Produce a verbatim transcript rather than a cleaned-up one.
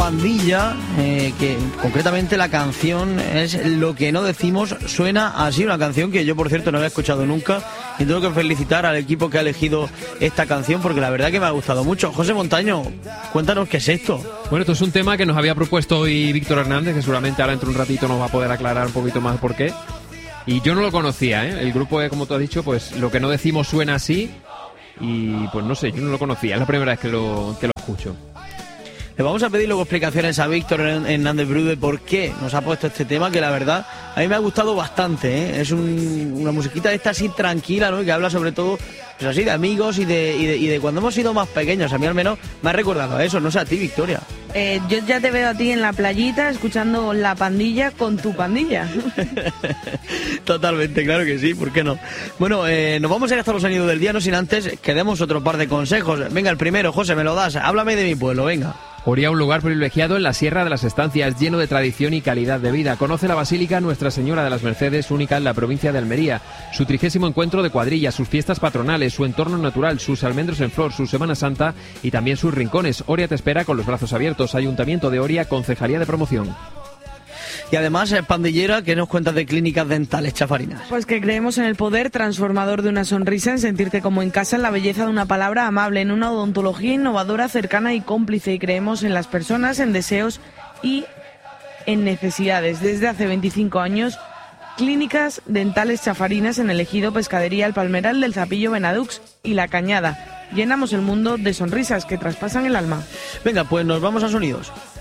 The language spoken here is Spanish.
Pandilla, eh, que concretamente la canción es Lo que no decimos, suena así, una canción que yo por cierto no había escuchado nunca y tengo que felicitar al equipo que ha elegido esta canción porque la verdad que me ha gustado mucho. José Montaño, cuéntanos qué es esto. Bueno, esto es un tema que nos había propuesto hoy Víctor Hernández, que seguramente ahora dentro de un ratito nos va a poder aclarar un poquito más por qué. Y yo no lo conocía, ¿eh? El grupo, como tú has dicho, pues Lo que no decimos suena así y pues no sé, yo no lo conocía, es la primera vez que lo, que lo escucho. Le vamos a pedir luego explicaciones a Víctor Hernández Bru de por qué nos ha puesto este tema, que la verdad a mí me ha gustado bastante, ¿eh? Es un, una musiquita de esta así tranquila, ¿no? Y que habla sobre todo, pues así, de amigos y de, y, de, y de cuando hemos sido más pequeños. A mí al menos me ha recordado a eso, no sé a ti, Victoria. Eh, yo ya te veo a ti en la playita escuchando La Pandilla con tu pandilla. Totalmente, claro que sí, ¿por qué no? Bueno, eh, nos vamos a ir hasta los sonidos del día, no sin antes que demos otro par de consejos. Venga, el primero, José, me lo das, háblame de mi pueblo, venga. Oria, un lugar privilegiado en la Sierra de las Estancias, lleno de tradición y calidad de vida. Conoce la Basílica Nuestra Señora de las Mercedes, única en la provincia de Almería. Su trigésimo encuentro de cuadrillas, sus fiestas patronales, su entorno natural, sus almendros en flor, su Semana Santa y también sus rincones. Oria te espera con los brazos abiertos. Ayuntamiento de Oria, Concejalía de Promoción. Y además, pandillera, ¿qué nos cuentas de Clínicas Dentales Chafarinas? Pues que creemos en el poder transformador de una sonrisa, en sentirte como en casa, en la belleza de una palabra amable, en una odontología innovadora, cercana y cómplice. Y creemos en las personas, en deseos y en necesidades. Desde hace veinticinco años, Clínicas Dentales Chafarinas en el Ejido, Pescadería El Palmeral del Zapillo, Benadux y La Cañada. Llenamos el mundo de sonrisas que traspasan el alma. Venga, pues nos vamos a sonidos.